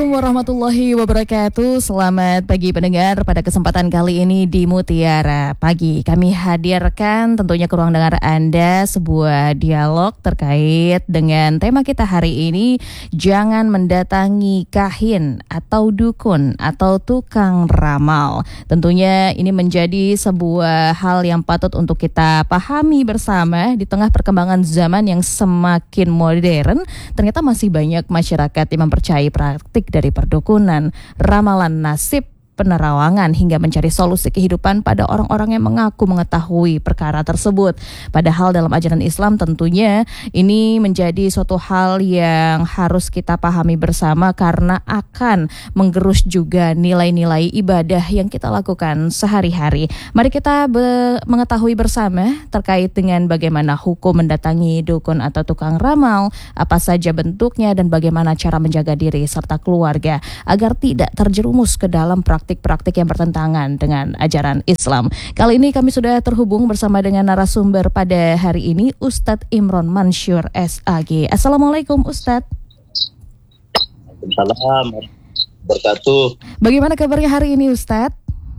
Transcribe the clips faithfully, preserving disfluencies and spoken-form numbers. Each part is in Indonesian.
Warahmatullahi wabarakatuh. Selamat pagi pendengar. Pada kesempatan kali ini di Mutiara Pagi kami hadirkan tentunya ke ruang dengar Anda sebuah dialog terkait dengan tema kita hari ini, jangan mendatangi kahin atau dukun atau tukang ramal. Tentunya ini menjadi sebuah hal yang patut untuk kita pahami bersama di tengah perkembangan zaman yang semakin modern. Ternyata masih banyak masyarakat yang mempercayai praktik dari perdukunan, ramalan nasib, penerawangan hingga mencari solusi kehidupan pada orang-orang yang mengaku mengetahui perkara tersebut. Padahal dalam ajaran Islam tentunya ini menjadi suatu hal yang harus kita pahami bersama karena akan menggerus juga nilai-nilai ibadah yang kita lakukan sehari-hari. Mari kita be- mengetahui bersama terkait dengan bagaimana hukum mendatangi dukun atau tukang ramal, apa saja bentuknya dan bagaimana cara menjaga diri serta keluarga agar tidak terjerumus ke dalam praktik praktik yang bertentangan dengan ajaran Islam. Kali ini kami sudah terhubung bersama dengan narasumber pada hari ini, Ustadz Imron Mansyur S A G. Assalamualaikum Ustadz. Waalaikumsalam berkatuh. Bagaimana kabarnya hari ini Ustadz?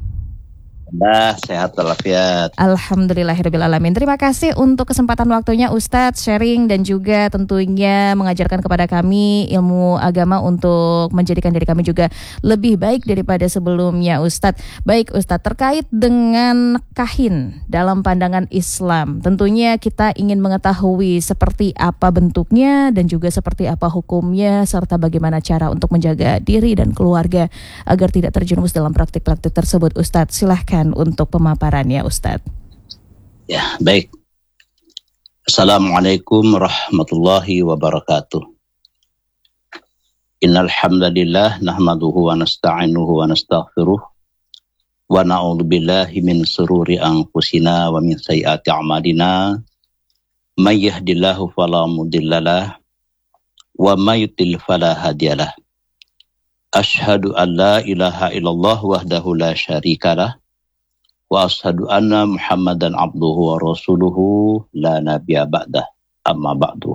Nah, sehat walafiat. Alhamdulillahirrabbilalamin. Terima kasih untuk kesempatan waktunya Ustadz sharing dan juga tentunya mengajarkan kepada kami ilmu agama untuk menjadikan diri kami juga lebih baik daripada sebelumnya Ustadz. Baik Ustadz, terkait dengan kahin dalam pandangan Islam, tentunya kita ingin mengetahui seperti apa bentuknya dan juga seperti apa hukumnya serta bagaimana cara untuk menjaga diri dan keluarga agar tidak terjerumus dalam praktik-praktik tersebut Ustadz. Silahkan untuk pemaparannya Ustadz. Ya, baik. Assalamualaikum warahmatullahi wabarakatuh. Innal hamdalillah nahmaduhu wa nasta'inuhu wa nastaghfiruh wa na'udzu billahi min shururi anfusina wa min sayyiati a'malina. May yahdihillahu fala mudhillalah wa may yudlil fala hadiyalah. Asyhadu an la ilaha illallah wahdahu la syarikalah wa ashadu anna Muhammadan abduhu wa rasuluhu la nabiyya ba'dah, amma ba'du.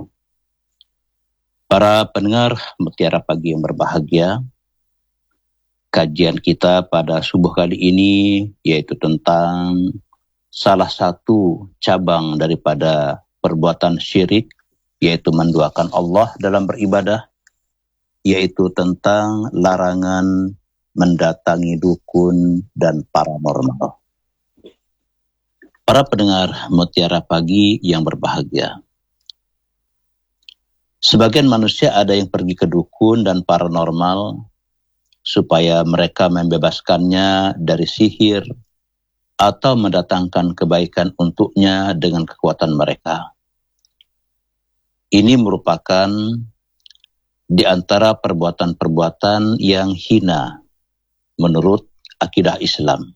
Para pendengar Mutiara Pagi yang berbahagia, kajian kita pada subuh kali ini yaitu tentang salah satu cabang daripada perbuatan syirik, yaitu menduakan Allah dalam beribadah, yaitu tentang larangan mendatangi dukun dan paranormal. Para pendengar Mutiara Pagi yang berbahagia, sebagian manusia ada yang pergi ke dukun dan paranormal supaya mereka membebaskannya dari sihir atau mendatangkan kebaikan untuknya dengan kekuatan mereka. Ini merupakan di antara perbuatan-perbuatan yang hina menurut akidah Islam.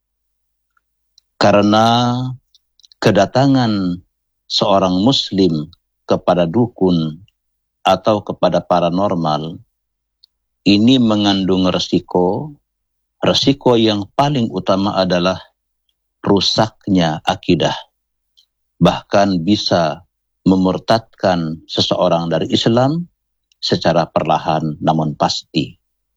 Karena kedatangan seorang muslim kepada dukun atau kepada paranormal ini mengandung resiko, resiko yang paling utama adalah rusaknya akidah. Bahkan bisa memurtadkan seseorang dari Islam secara perlahan namun pasti.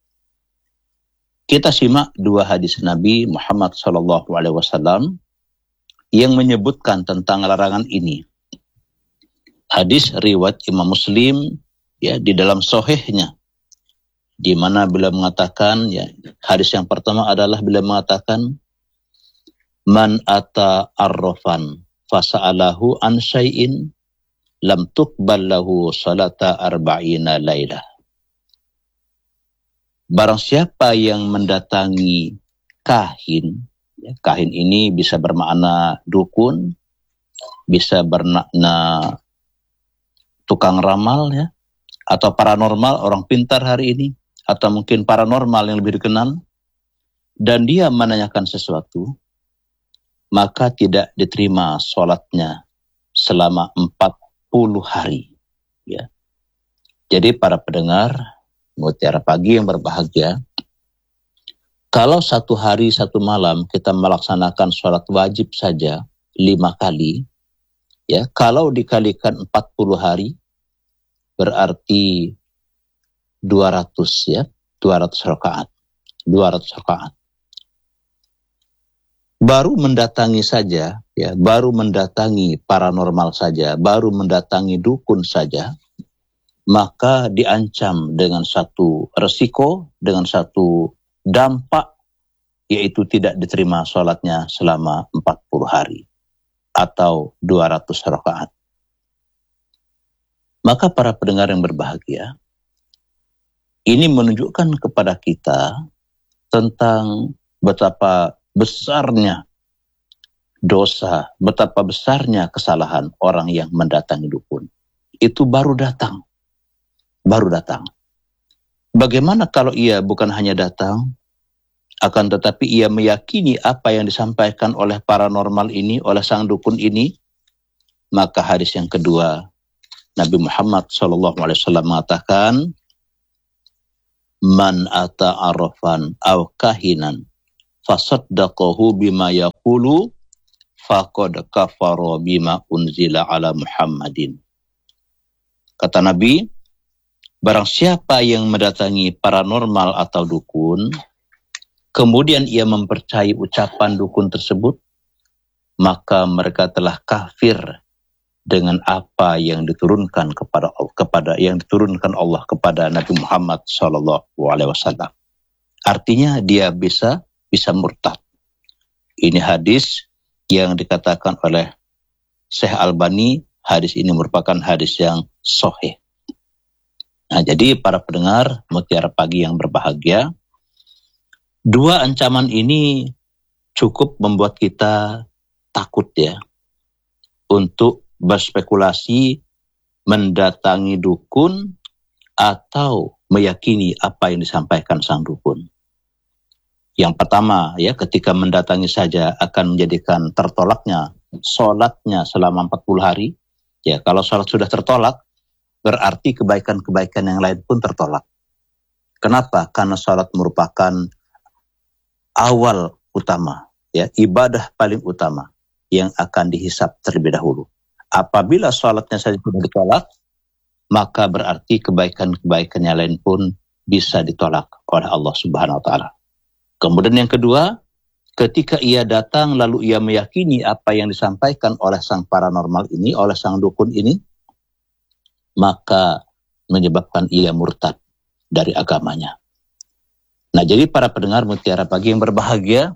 Kita simak dua hadis Nabi Muhammad shallallahu alaihi wasallam yang menyebutkan tentang larangan ini. Hadis riwayat Imam Muslim ya di dalam sahihnya, di mana beliau mengatakan ya, hadis yang pertama adalah beliau mengatakan man ata arrafan fasa'alahu an syai'in lam tuqbal lahu salata arba'ina lailah. Barang siapa yang mendatangi kahin, ya, kahin ini bisa bermakna dukun, bisa bermakna tukang ramal ya, atau paranormal, orang pintar hari ini, atau mungkin paranormal yang lebih dikenal, dan dia menanyakan sesuatu, maka tidak diterima sholatnya selama empat puluh hari. Ya. Jadi para pendengar Mutiara Pagi yang berbahagia, kalau satu hari satu malam kita melaksanakan sholat wajib saja lima kali, ya, kalau dikalikan empat puluh hari berarti dua ratus ya, dua ratus rakaat. dua ratus rakaat. Baru mendatangi saja, ya, baru mendatangi paranormal saja, baru mendatangi dukun saja, maka diancam dengan satu resiko, dengan satu dampak, yaitu tidak diterima sholatnya selama empat puluh hari atau dua ratus rakaat. Maka para pendengar yang berbahagia, ini menunjukkan kepada kita tentang betapa besarnya dosa, betapa besarnya kesalahan orang yang mendatangi dukun. Itu baru datang. Baru datang. Bagaimana kalau ia bukan hanya datang, akan tetapi ia meyakini apa yang disampaikan oleh paranormal ini, oleh sang dukun ini? Maka hadis yang kedua, Nabi Muhammad shallallahu alaihi wasallam mengatakan, Man ata arafan aw kahinan fasaddaqahu bima yaqulu faqad kafara bima unzila ala Muhammadin. Kata Nabi, barang siapa yang mendatangi paranormal atau dukun, kemudian ia mempercayai ucapan dukun tersebut, maka mereka telah kafir dengan apa yang diturunkan kepada kepada yang diturunkan Allah kepada Nabi Muhammad sallallahu alaihi wasallam. Artinya dia bisa bisa murtad. Ini hadis yang dikatakan oleh Syekh Albani, hadis ini merupakan hadis yang sahih. Nah, jadi para pendengar Mutiara Pagi yang berbahagia, dua ancaman ini cukup membuat kita takut ya untuk berspekulasi mendatangi dukun atau meyakini apa yang disampaikan sang dukun. Yang pertama ya, ketika mendatangi saja akan menjadikan tertolaknya sholatnya selama empat puluh hari. Ya, kalau sholat sudah tertolak, berarti kebaikan-kebaikan yang lain pun tertolak. Kenapa? Karena sholat merupakan awal utama, ya, ibadah paling utama yang akan dihisab terlebih dahulu. Apabila sholatnya saja sudah ditolak, maka berarti kebaikan-kebaikan yang lain pun bisa ditolak oleh Allah Subhanahu wa Ta'ala. Kemudian yang kedua, ketika ia datang lalu ia meyakini apa yang disampaikan oleh sang paranormal ini, oleh sang dukun ini, maka menyebabkan ia murtad dari agamanya. Nah, jadi para pendengar Mutiara Pagi yang berbahagia,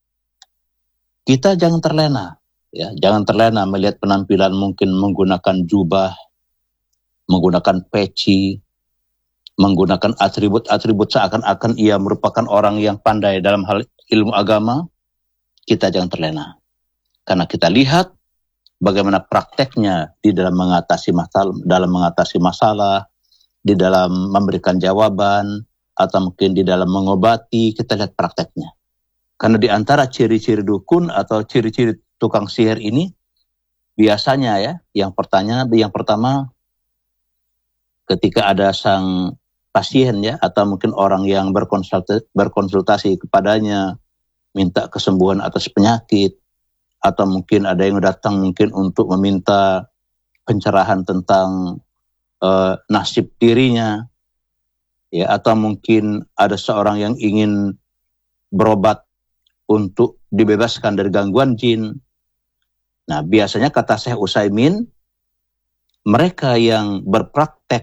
kita jangan terlena, ya, jangan terlena melihat penampilan mungkin menggunakan jubah, menggunakan peci, menggunakan atribut-atribut seakan-akan ia merupakan orang yang pandai dalam hal ilmu agama. Kita jangan terlena, karena kita lihat bagaimana prakteknya di dalam mengatasi masalah, dalam mengatasi masalah, di dalam memberikan jawaban, atau mungkin di dalam mengobati. Kita lihat prakteknya. Karena di antara ciri-ciri dukun atau ciri-ciri tukang sihir ini, biasanya ya, yang pertanyaan, yang pertama, ketika ada sang pasien ya, atau mungkin orang yang berkonsultasi, berkonsultasi kepadanya, minta kesembuhan atas penyakit, atau mungkin ada yang datang mungkin untuk meminta pencerahan tentang uh, nasib dirinya, ya, atau mungkin ada seorang yang ingin berobat untuk dibebaskan dari gangguan jin. Nah, biasanya kata Syekh Utsaimin, mereka yang berpraktek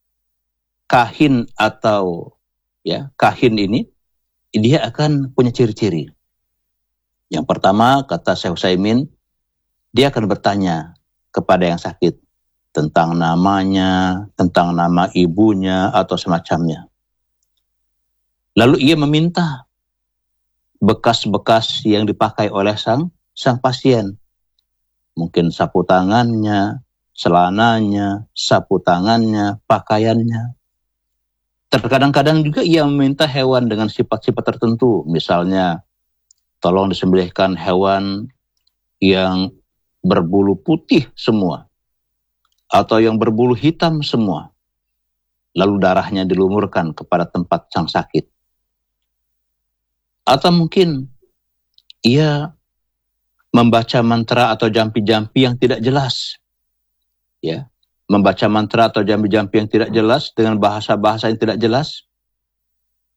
kahin atau ya kahin ini, dia akan punya ciri-ciri. Yang pertama, kata Syekh Utsaimin, dia akan bertanya kepada yang sakit tentang namanya, tentang nama ibunya, atau semacamnya. Lalu ia meminta bekas-bekas yang dipakai oleh sang sang pasien. Mungkin sapu tangannya, celananya, sapu tangannya, pakaiannya. Terkadang-kadang juga ia meminta hewan dengan sifat-sifat tertentu. Misalnya, tolong disembelihkan hewan yang berbulu putih semua, atau yang berbulu hitam semua, lalu darahnya dilumurkan kepada tempat sang sakit. Atau mungkin ia membaca mantra atau jampi-jampi yang tidak jelas, ya, membaca mantra atau jampi-jampi yang tidak jelas dengan bahasa-bahasa yang tidak jelas,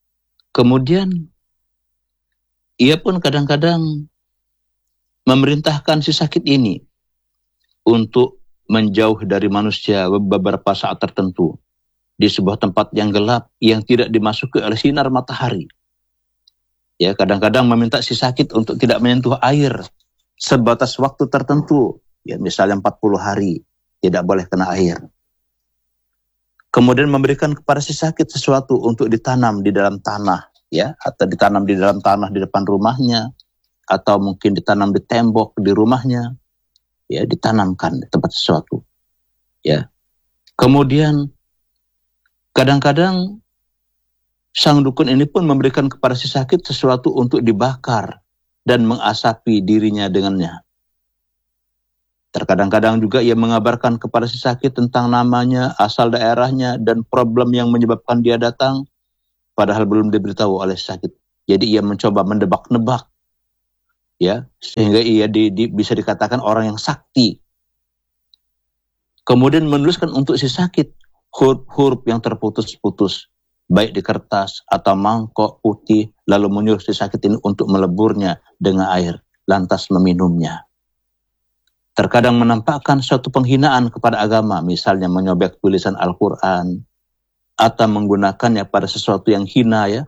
Kemudian ia pun kadang-kadang memerintahkan si sakit ini untuk menjauh dari manusia beberapa saat tertentu di sebuah tempat yang gelap yang tidak dimasuki oleh sinar matahari. Ya, kadang-kadang meminta si sakit untuk tidak menyentuh air sebatas waktu tertentu, ya misalnya empat puluh hari tidak boleh kena air. Kemudian memberikan kepada si sakit sesuatu untuk ditanam di dalam tanah, ya, atau ditanam di dalam tanah di depan rumahnya, atau mungkin ditanam di tembok di rumahnya, ya, ditanamkan di tempat sesuatu, ya. Kemudian kadang-kadang sang dukun ini pun memberikan kepada si sakit sesuatu untuk dibakar dan mengasapi dirinya dengannya. Terkadang-kadang juga ia mengabarkan kepada si sakit tentang namanya, asal daerahnya, dan problem yang menyebabkan dia datang, padahal belum diberitahu oleh si sakit. Jadi ia mencoba mendebak-nebak, ya, sehingga ia di, di, bisa dikatakan orang yang sakti. Kemudian menuliskan untuk si sakit huruf-huruf yang terputus-putus, baik di kertas atau mangkok putih, lalu menyuruh si sakit ini untuk meleburnya dengan air, lantas meminumnya. Terkadang menampakkan suatu penghinaan kepada agama, misalnya menyobek tulisan Al-Quran, atau menggunakannya pada sesuatu yang hina, ya.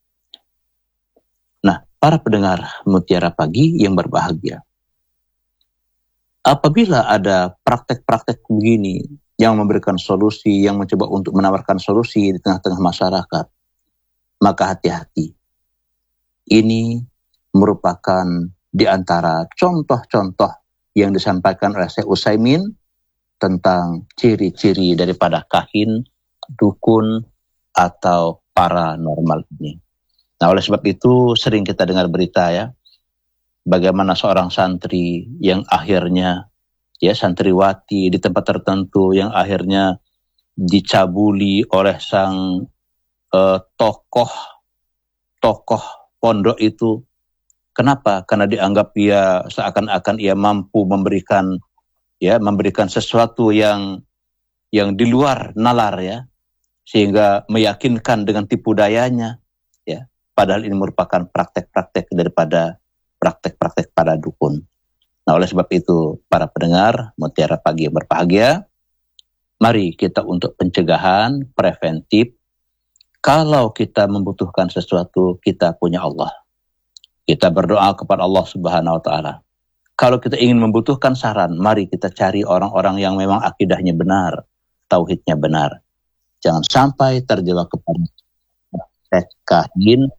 Nah, para pendengar Mutiara Pagi yang berbahagia, apabila ada praktek-praktek begini yang memberikan solusi, yang mencoba untuk menawarkan solusi di tengah-tengah masyarakat, maka hati-hati. Ini merupakan di antara contoh-contoh yang disampaikan oleh Syekh Utsaimin tentang ciri-ciri daripada kahin, dukun, atau paranormal ini. Nah, oleh sebab itu sering kita dengar berita, ya, bagaimana seorang santri yang akhirnya, ya, santriwati di tempat tertentu yang akhirnya dicabuli oleh sang uh, tokoh tokoh pondok itu. Kenapa? Karena dianggap ia seakan-akan ia mampu memberikan, ya, memberikan sesuatu yang yang di luar nalar, ya, sehingga meyakinkan dengan tipu dayanya, ya. Padahal ini merupakan praktek-praktek daripada praktek-praktek para dukun. Nah, oleh sebab itu para pendengar Mutiara Pagi yang berbahagia, mari kita untuk pencegahan preventif. Kalau kita membutuhkan sesuatu, kita punya Allah. Kita berdoa kepada Allah Subhanahu wa taala. Kalau kita ingin membutuhkan saran, mari kita cari orang-orang yang memang akidahnya benar, tauhidnya benar. Jangan sampai terjebak kepada praktek kahin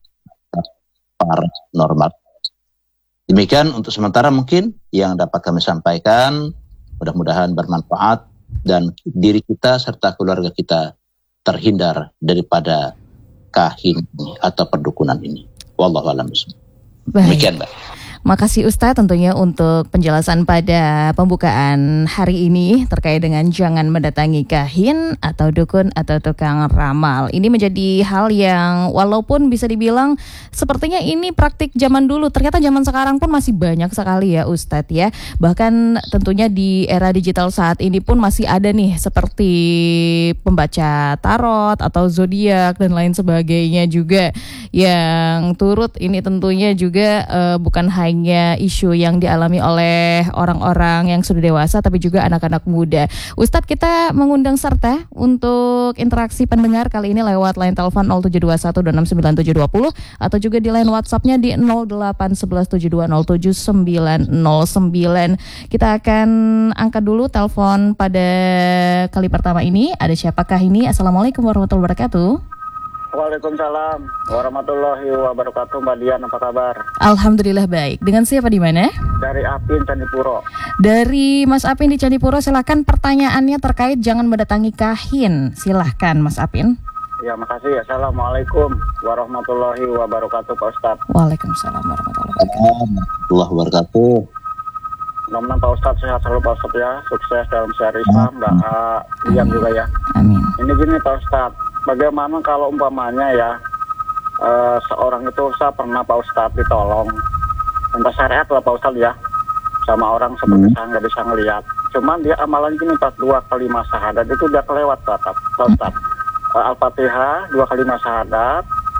paranormal. Demikian untuk sementara mungkin yang dapat kami sampaikan, mudah-mudahan bermanfaat dan diri kita serta keluarga kita terhindar daripada kahin atau perdukunan ini. Wallahu a'lam bishawab. Demikian, Mbak. Makasih Ustadz tentunya untuk penjelasan pada pembukaan hari ini terkait dengan jangan mendatangi kahin atau dukun atau tukang ramal. Ini menjadi hal yang walaupun bisa dibilang sepertinya ini praktik zaman dulu, ternyata zaman sekarang pun masih banyak sekali ya Ustadz, ya. Bahkan tentunya di era digital saat ini pun masih ada nih seperti pembaca tarot atau zodiak dan lain sebagainya juga yang turut ini tentunya juga uh, bukan hanya hanya isu yang dialami oleh orang-orang yang sudah dewasa tapi juga anak-anak muda. Ustadz, kita mengundang serta untuk interaksi pendengar kali ini lewat line telepon nol tujuh dua satu dua enam sembilan tujuh dua nol atau juga di line WhatsApp-nya di nol delapan satu satu tujuh dua nol tujuh sembilan nol sembilan. Kita akan angkat dulu telepon pada kali pertama ini. Ada siapakah ini? Assalamualaikum warahmatullahi wabarakatuh. Waalaikumsalam warahmatullahi wabarakatuh. Mbak Dian, apa kabar? Alhamdulillah baik. Dengan siapa di mana? Dari Apin, Candipuro. Dari Mas Apin di Candipuro, silakan pertanyaannya terkait jangan mendatangi kahin. Silahkan Mas Apin. Ya, makasih. Assalamualaikum warahmatullahi wabarakatuh, Pak Ustadz. Waalaikumsalam warahmatullahi wabarakatuh. Warahmatullahi wabarakatuh. Mudah-mudahan Pak Ustadz sehat selalu, Pak Ustadz, ya. Sukses dalam sehari Islam, Mbak Dian juga ya. Amin. Ini gini Pak Ustadz, bagaimana kalau umpamanya ya uh, seorang itu, saya pernah Pak Ustadz ditolong entah syariat lah Pak Ustadz ya, sama orang seperti hmm. saya nggak bisa ngelihat. Cuman dia amalan gini pas dua kali masa syahadat itu udah kelewat Pak Ustadz. Uh, Al-Fatihah dua kali masa syahadat,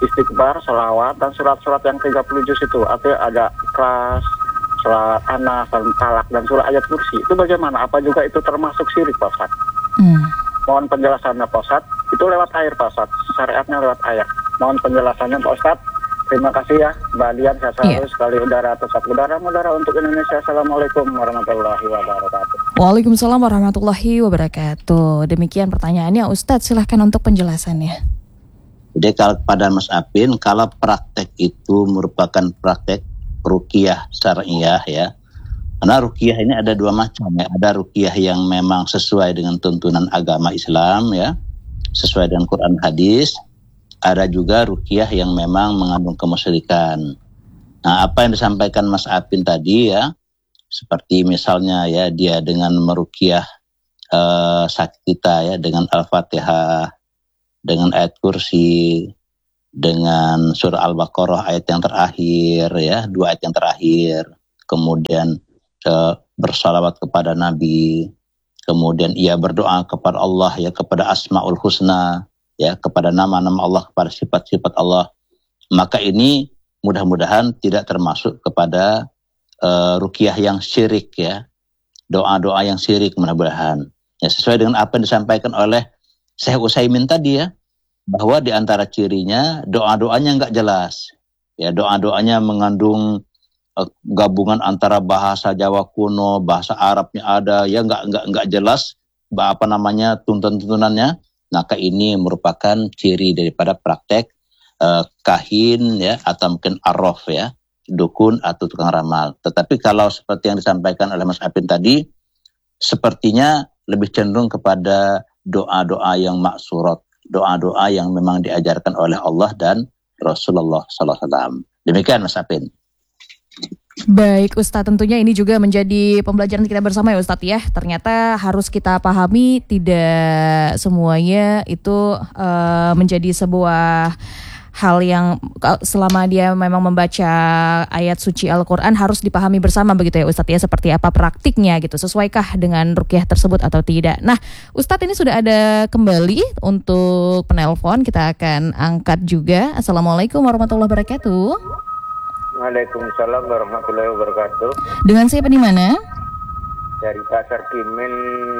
istighfar, salawat, dan surat-surat yang tiga puluh juz itu. Artinya ada Ikhlas, surat Anas, dan Talak, dan surat ayat kursi. Itu bagaimana? Apa juga itu termasuk syirik, Pak Ustadz? Hmm. Mohon penjelasannya, Pak Ustadz. Itu lewat air, Pak Ustadz. Syariatnya lewat air. Mohon penjelasannya, Pak Ustadz. Terima kasih ya, Mbak Dian. Saya selalu yeah. sekali udara, tetap udara, udara untuk Indonesia. Assalamualaikum warahmatullahi wabarakatuh. Waalaikumsalam warahmatullahi wabarakatuh. Demikian pertanyaannya, Ustadz. Silahkan untuk penjelasannya. Jadi kalau pada Mas Apin, kalau praktek itu merupakan praktek ruqyah syariah ya. Karena ruqyah ini ada dua macam ya. Ada ruqyah yang memang sesuai dengan tuntunan agama Islam ya, sesuai dengan Quran hadis. Ada juga ruqyah yang memang mengandung kemusyrikan. Nah, apa yang disampaikan Mas Apin tadi ya, seperti misalnya ya dia dengan meruqyah uh, sakit kita ya dengan Al-Fatihah, dengan ayat kursi, dengan surah Al-Baqarah ayat yang terakhir ya, dua ayat yang terakhir, kemudian uh, bersalawat kepada Nabi, kemudian ia berdoa kepada Allah ya, kepada Asmaul Husna ya, kepada nama-nama Allah, kepada sifat-sifat Allah, maka ini mudah-mudahan tidak termasuk kepada uh, ruqyah yang syirik ya, doa-doa yang syirik mudah-mudahan ya, sesuai dengan apa yang disampaikan oleh Syekh Utsaimin tadi ya, bahwa di antara cirinya doa-doanya enggak jelas ya, doa-doanya mengandung uh, gabungan antara bahasa Jawa kuno, bahasa Arabnya ada ya, enggak enggak enggak jelas apa namanya tuntun-tuntunannya. Maka ini merupakan ciri daripada praktek uh, kahin ya, atau mungkin arraf ya, dukun atau tukang ramal. Tetapi kalau seperti yang disampaikan oleh Mas Apin tadi, sepertinya lebih cenderung kepada doa-doa yang maksurat, doa-doa yang memang diajarkan oleh Allah dan Rasulullah sallallahu alaihi wasallam. Demikian Mas Apin. Baik Ustadz, tentunya ini juga menjadi pembelajaran kita bersama ya Ustadz ya. Ternyata harus kita pahami tidak semuanya itu uh, menjadi sebuah hal yang selama dia memang membaca ayat suci Al-Quran harus dipahami bersama begitu ya Ustadz ya, seperti apa praktiknya gitu, sesuaikah dengan ruqyah tersebut atau tidak. Nah Ustadz, ini sudah ada kembali untuk penelpon, kita akan angkat juga. Assalamualaikum warahmatullahi wabarakatuh. Waalaikumsalam warahmatullahi wabarakatuh. Dengan siapa di mana? Dari Pasar Kimin,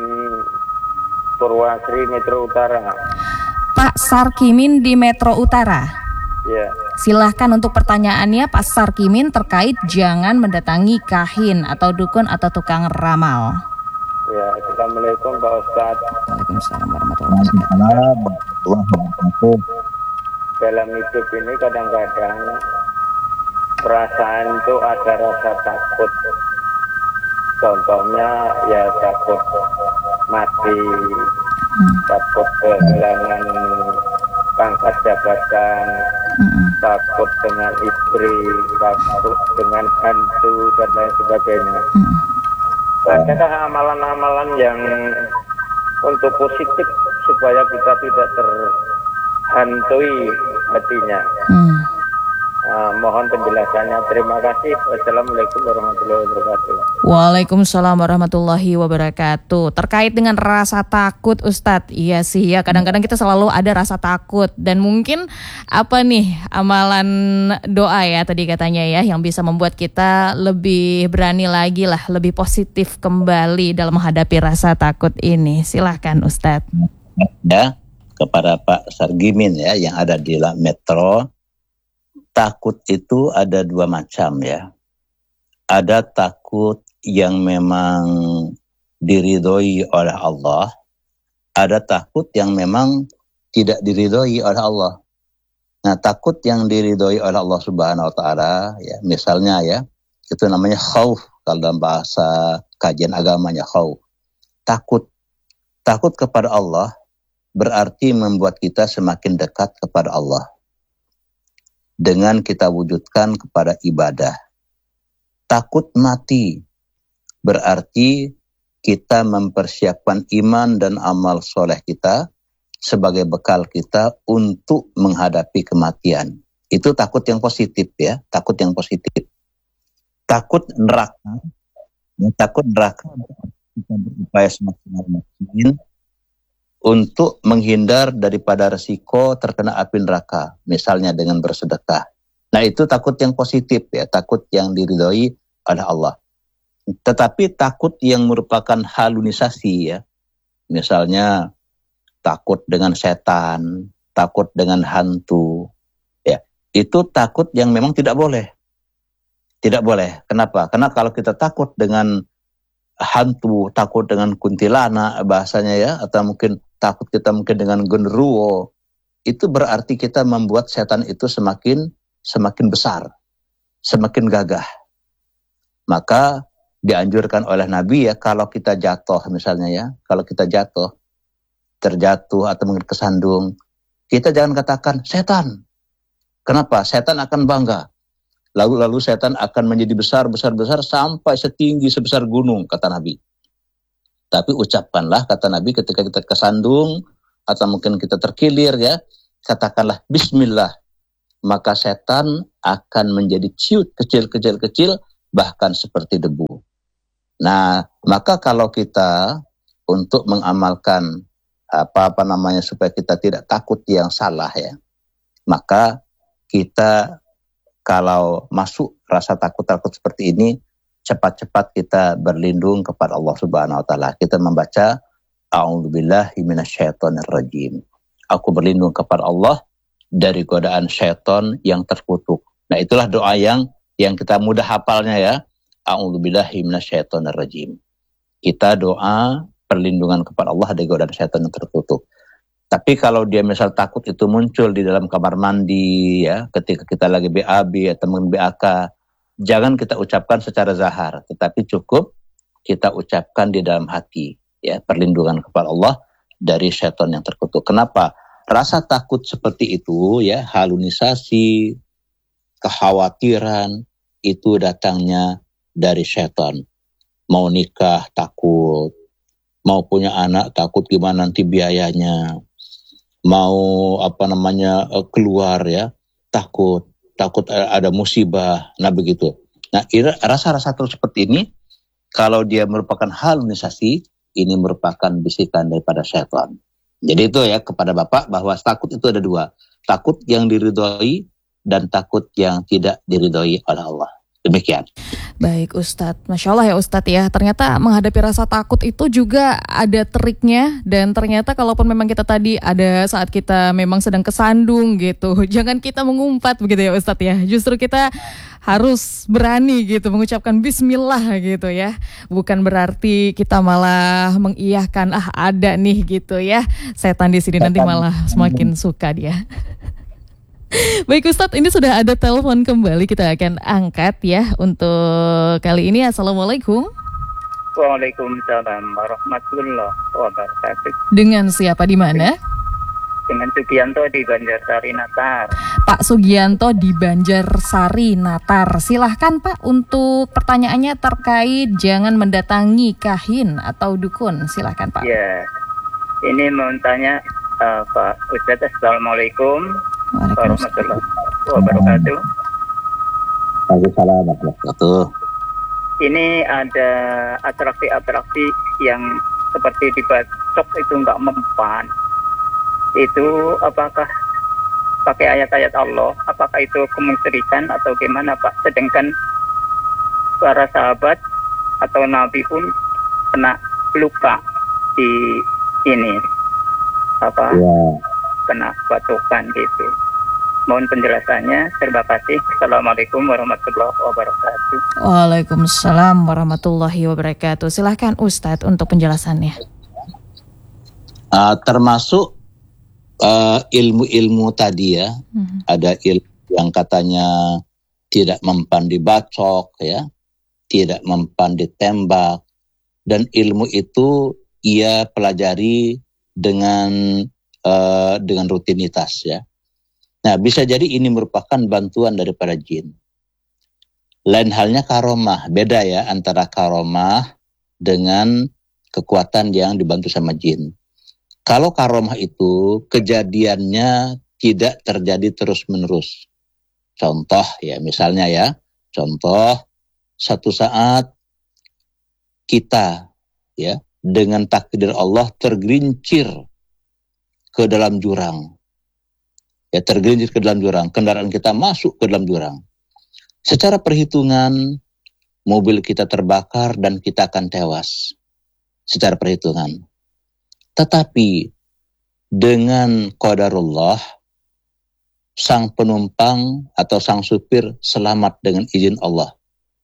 Purwasri, Metro Utara. Pak Sarkimin di Metro Utara. Ya. Silahkan untuk pertanyaannya Pak Sarkimin terkait jangan mendatangi kahin atau dukun atau tukang ramal. Ya, Assalamualaikum Pak Ustadz. Waalaikumsalam warahmatullahi wabarakatuh. Dalam hidup ini kadang-kadang perasaan itu ada rasa takut. Contohnya ya takut mati, hmm. takut kehilangan pangkat jabatan, hmm. takut dengan istri, takut dengan hantu dan lain sebagainya. Hmm. Adakah amalan-amalan yang untuk positif supaya kita tidak terhantui hatinya? Hmm. Uh, mohon penjelasannya. Terima kasih. Wassalamualaikum warahmatullahi wabarakatuh. Waalaikumsalam warahmatullahi wabarakatuh. Terkait dengan rasa takut Ustadz, iya sih ya, kadang-kadang kita selalu ada rasa takut. Dan mungkin apa nih amalan doa ya tadi katanya ya, yang bisa membuat kita lebih berani lagi lah, lebih positif kembali dalam menghadapi rasa takut ini. Silahkan Ustadz. Ya, kepada Pak Sargimin ya yang ada di Metro. Takut itu ada dua macam ya. Ada takut yang memang diridhoi oleh Allah. Ada takut yang memang tidak diridhoi oleh Allah. Nah, takut yang diridhoi oleh Allah Subhanahu wa taala ya, misalnya ya, itu namanya khauf kalau dalam bahasa kajian agamanya, khauf. Takut. Takut kepada Allah berarti membuat kita semakin dekat kepada Allah. Dengan kita wujudkan kepada ibadah. Takut mati berarti kita mempersiapkan iman dan amal soleh kita sebagai bekal kita untuk menghadapi kematian. Itu takut yang positif ya, takut yang positif. Takut neraka, ya, takut neraka kita berupaya semaksimal mungkin untuk menghindar daripada resiko terkena api neraka, misalnya dengan bersedekah. Nah, itu takut yang positif ya, takut yang diridhoi oleh Allah. Tetapi takut yang merupakan halunisasi ya, misalnya takut dengan setan, takut dengan hantu, ya, itu takut yang memang tidak boleh. Tidak boleh. Kenapa? Karena kalau kita takut dengan hantu, takut dengan kuntilanak bahasanya ya, atau mungkin takut kita mungkin dengan genderuwo, itu berarti kita membuat setan itu semakin semakin besar, semakin gagah. Maka dianjurkan oleh Nabi ya, kalau kita jatuh misalnya ya, kalau kita jatuh, terjatuh atau mungkin kesandung, kita jangan katakan setan. Kenapa? Setan akan bangga. Lalu-lalu setan akan menjadi besar, besar, besar sampai setinggi sebesar gunung, kata Nabi. Tapi ucapkanlah, kata Nabi, ketika kita kesandung atau mungkin kita terkilir ya, katakanlah Bismillah. Maka setan akan menjadi ciut kecil-kecil-kecil, bahkan seperti debu. Nah, maka kalau kita untuk mengamalkan apa-apa namanya supaya kita tidak takut yang salah ya, maka kita kalau masuk rasa takut-takut seperti ini, cepat-cepat kita berlindung kepada Allah Subhanahu wa taala. Kita membaca A'udzubillahi minasyaitonirrajim. Aku berlindung kepada Allah dari godaan syaitan yang terkutuk. Nah, itulah doa yang yang kita mudah hafalnya ya. A'udzubillahi minasyaitonirrajim. Kita doa perlindungan kepada Allah dari godaan syaitan yang terkutuk. Tapi kalau dia misal takut itu muncul di dalam kamar mandi ya, ketika kita lagi B A B atau B A K, jangan kita ucapkan secara zahar, tetapi cukup kita ucapkan di dalam hati ya, perlindungan kepada Allah dari syaitan yang terkutuk. Kenapa? Rasa takut seperti itu ya, halunisasi, kekhawatiran itu datangnya dari syaitan. Mau nikah takut, mau punya anak takut gimana nanti biayanya, mau apa namanya keluar ya takut, takut ada musibah, nah begitu. Nah, rasa-rasa terus seperti ini, kalau dia merupakan halunisasi, ini merupakan bisikan daripada syaitan. Jadi itu ya kepada Bapak bahwa takut itu ada dua, takut yang diridhoi dan takut yang tidak diridhoi oleh Allah. Demikian. Baik Ustadz, Masya Allah ya Ustadz ya, ternyata menghadapi rasa takut itu juga ada triknya. Dan ternyata kalaupun memang kita tadi ada saat kita memang sedang kesandung gitu, jangan kita mengumpat begitu ya Ustadz ya. Justru kita harus berani gitu mengucapkan Bismillah gitu ya. Bukan berarti kita malah mengiyahkan, ah ada nih gitu ya, setan di sini, nanti malah semakin suka dia. Baik Ustadz, ini sudah ada telepon kembali, kita akan angkat ya untuk kali ini. Assalamualaikum. Waalaikumsalam warahmatullahi wabarakatuh. Dengan siapa, di mana? Dengan Sugianto di Banjarsari Natar. Pak Sugianto di Banjarsari Natar. Silahkan Pak untuk pertanyaannya terkait jangan mendatangi kahin atau dukun. Silahkan Pak. Ya, ini mau tanya uh, Pak Ustadz. Assalamualaikum warahmatullahi wabarakatuh. Waalaikumsalam warahmatullahi wabarakatuh. Ini ada atraksi-atraksi yang seperti di bacok itu nggak mempan. Itu apakah pakai ayat-ayat Allah? Apakah itu kemusyrikan atau gimana Pak? Sedangkan para sahabat atau Nabi pun kena luka di ini apa? Ya. Kena batukan gitu. Mohon penjelasannya. Terima kasih. Assalamualaikum warahmatullahi wabarakatuh. Waalaikumsalam warahmatullahi wabarakatuh. Silahkan Ustadz untuk penjelasannya. Uh, termasuk uh, ilmu-ilmu tadi ya. Hmm. Ada ilmu yang katanya tidak mempan dibacok ya, tidak mempan ditembak, dan ilmu itu ia pelajari dengan uh, dengan rutinitas ya. Nah, bisa jadi ini merupakan bantuan daripada jin. Lain halnya karomah, beda ya antara karomah dengan kekuatan yang dibantu sama jin. Kalau karomah itu kejadiannya tidak terjadi terus-menerus. Contoh ya, misalnya ya, contoh satu saat kita ya dengan takdir Allah tergelincir ke dalam jurang. Ya, tergelincir ke dalam jurang. Kendaraan kita masuk ke dalam jurang. Secara perhitungan, mobil kita terbakar dan kita akan tewas. Secara perhitungan. Tetapi dengan qadarullah, sang penumpang atau sang supir selamat dengan izin Allah.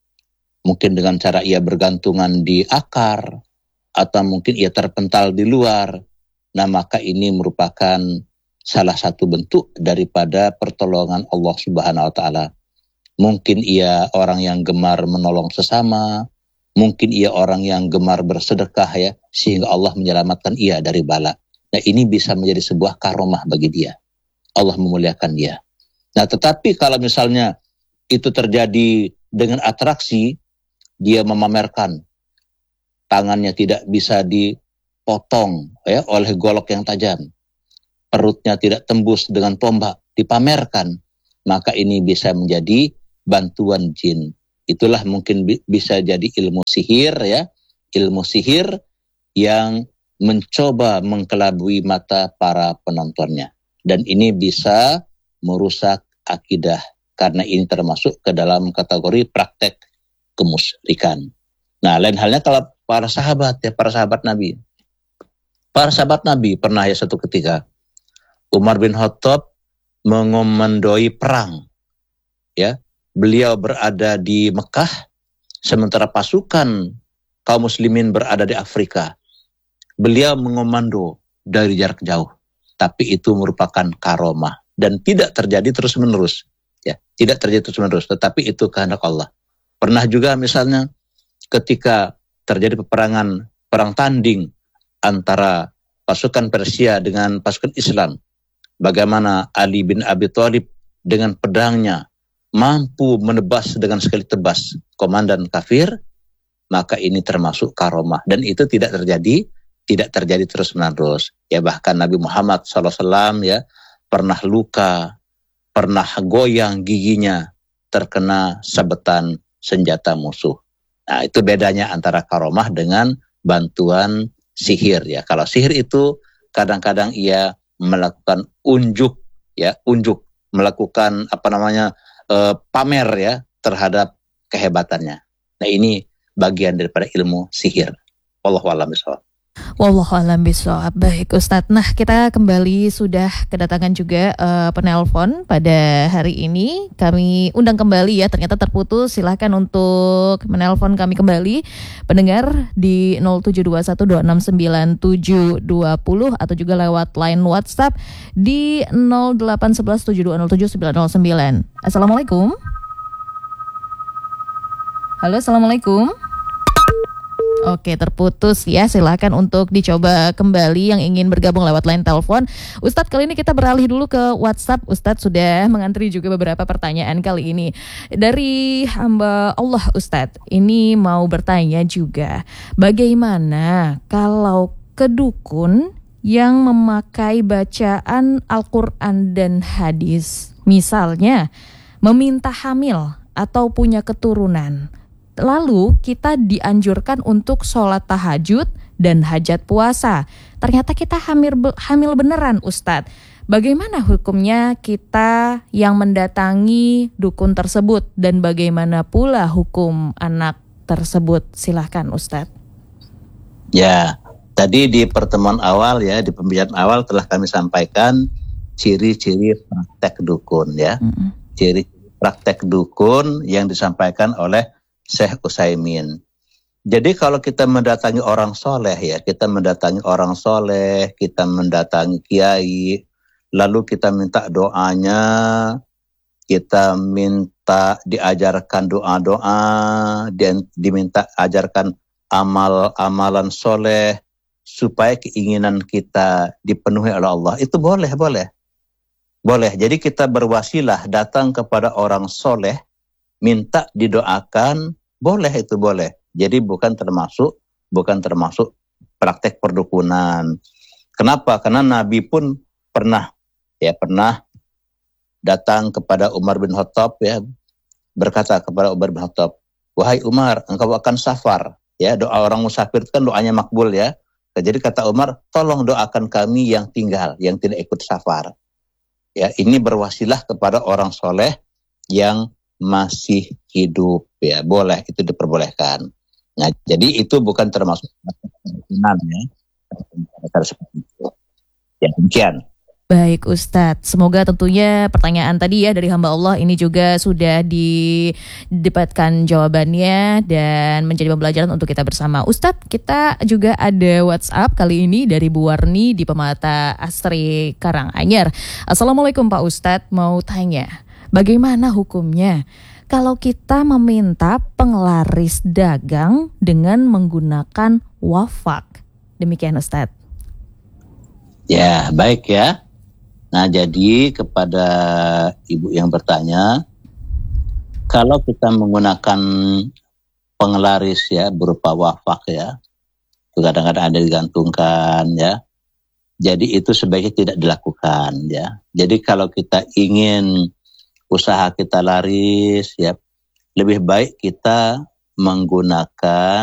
Mungkin dengan cara ia bergantungan di akar, atau mungkin ia terpental di luar. Nah, maka ini merupakan salah satu bentuk daripada pertolongan Allah Subhanahu wa Ta'ala. Mungkin ia orang yang gemar menolong sesama, mungkin ia orang yang gemar bersedekah ya, sehingga Allah menyelamatkan ia dari bala. Nah, ini bisa menjadi sebuah karomah bagi dia. Allah memuliakan dia. Nah, tetapi kalau misalnya itu terjadi dengan atraksi, dia memamerkan tangannya tidak bisa dipotong ya oleh golok yang tajam, perutnya tidak tembus dengan tombak, dipamerkan, maka ini bisa menjadi bantuan jin. Itulah mungkin bi- bisa jadi ilmu sihir ya, ilmu sihir yang mencoba mengkelabui mata para penontonnya. Dan ini bisa merusak akidah, karena ini termasuk ke dalam kategori praktek kemusyrikan. Nah, lain halnya kalau para sahabat ya, para sahabat Nabi. Para sahabat Nabi pernah ya satu ketika Umar bin Khattab mengomandoi perang. Ya, beliau berada di Mekah sementara pasukan kaum muslimin berada di Afrika. Beliau mengomando dari jarak jauh. Tapi itu merupakan karomah dan tidak terjadi terus-menerus. Ya, tidak terjadi terus-menerus, tetapi itu kehendak Allah. Pernah juga misalnya ketika terjadi peperangan, perang tanding antara pasukan Persia dengan pasukan Islam, bagaimana Ali bin Abi Thalib dengan pedangnya mampu menebas dengan sekali tebas komandan kafir, maka ini termasuk karomah. Dan itu tidak terjadi, tidak terjadi terus-menerus. Ya, bahkan Nabi Muhammad shallallahu alaihi wasallam ya pernah luka, pernah goyang giginya terkena sabetan senjata musuh. Nah, itu bedanya antara karomah dengan bantuan sihir ya. Kalau sihir itu kadang-kadang ia melakukan unjuk ya, unjuk, melakukan apa namanya eh, pamer ya terhadap kehebatannya. Nah, ini bagian daripada ilmu sihir. Wallahu a'lam bishawab. Wallahu a'lam bishawab. Baik Ustadz, nah kita kembali sudah kedatangan juga uh, penelpon pada hari ini. Kami undang kembali ya, ternyata terputus. Silahkan untuk menelpon kami kembali pendengar di nol tujuh dua satu dua enam sembilan tujuh dua nol atau juga lewat line WhatsApp di nol delapan satu satu tujuh dua nol tujuh sembilan nol sembilan. Assalamualaikum. Halo, assalamualaikum. Oke, terputus ya. Silakan untuk dicoba kembali yang ingin bergabung lewat line telepon. Ustadz, kali ini kita beralih dulu ke WhatsApp. Ustadz sudah mengantri juga beberapa pertanyaan kali ini dari hamba Allah. Ustadz, ini mau bertanya juga, bagaimana kalau kedukun yang memakai bacaan Al-Quran dan hadis, misalnya meminta hamil atau punya keturunan, lalu kita dianjurkan untuk sholat tahajud dan hajat puasa. Ternyata kita hamil hamil beneran, Ustadz. Bagaimana hukumnya kita yang mendatangi dukun tersebut dan bagaimana pula hukum anak tersebut? Silahkan, Ustadz. Ya, tadi di pertemuan awal ya, di pembicaraan awal telah kami sampaikan ciri-ciri praktek dukun ya. Mm-hmm. Ciri praktek dukun yang disampaikan oleh Syekh Utsaimin. Jadi kalau kita mendatangi orang soleh ya, kita mendatangi orang soleh, kita mendatangi kiai, lalu kita minta doanya, kita minta diajarkan doa-doa, dan diminta ajarkan amal-amalan soleh, supaya keinginan kita dipenuhi oleh Allah, itu boleh, boleh. Boleh, jadi kita berwasilah datang kepada orang soleh, minta didoakan, boleh, itu boleh. Jadi bukan termasuk bukan termasuk praktek perdukunan. Kenapa? Karena Nabi pun pernah ya pernah datang kepada Umar bin Khattab ya, berkata kepada Umar bin Khattab, "Wahai Umar, engkau akan safar." Ya, doa orang musafir itu kan doanya makbul ya. Jadi kata Umar, tolong doakan kami yang tinggal, yang tidak ikut safar. Ya, ini berwasilah kepada orang soleh yang masih hidup, ya boleh, itu diperbolehkan. Nah, jadi itu bukan termasuk kemungkinan ya. Ya, demikian. Baik Ustadz, semoga tentunya pertanyaan tadi ya dari hamba Allah ini juga sudah didapatkan jawabannya dan menjadi pembelajaran untuk kita bersama. Ustadz, kita juga ada WhatsApp kali ini dari Bu Warni di Pemata Asri Karanganyar. Assalamualaikum Pak Ustadz, mau tanya, bagaimana hukumnya kalau kita meminta penglaris dagang dengan menggunakan wafak? Demikian Ustadz. Ya, baik ya. Nah, jadi kepada ibu yang bertanya, kalau kita menggunakan penglaris ya berupa wafak ya, itu kadang-kadang ada digantungkan ya. Jadi itu sebaiknya tidak dilakukan ya. Jadi kalau kita ingin usaha kita laris ya, lebih baik kita menggunakan